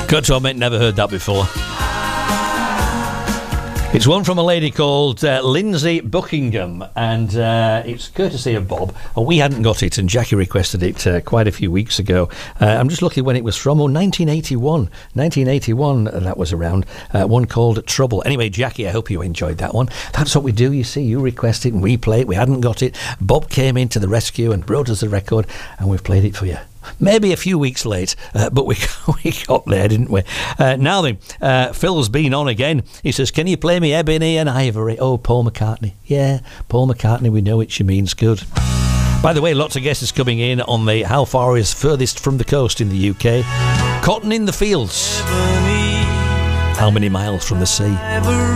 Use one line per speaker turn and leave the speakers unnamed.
Got to admit, never heard that before. It's one from a lady called Lindsay Buckingham, and it's courtesy of Bob. We hadn't got it, and Jackie requested it quite a few weeks ago. I'm just looking when it was from. 1981. 1981, that was around. One called Trouble. Anyway, Jackie, I hope you enjoyed that one. That's what we do, you see. You request it, and we play it. We hadn't got it. Bob came in to the rescue and brought us the record, and we've played it for you. Maybe a few weeks late, but we got there, didn't we? Now then, Phil's been on again. He says, can you play me Ebony and Ivory? Oh, Paul McCartney. Yeah, Paul McCartney, we know it, she means good. By the way, lots of guesses coming in on the how far is furthest from the coast in the UK. Cotton in the Fields. How many miles from the sea?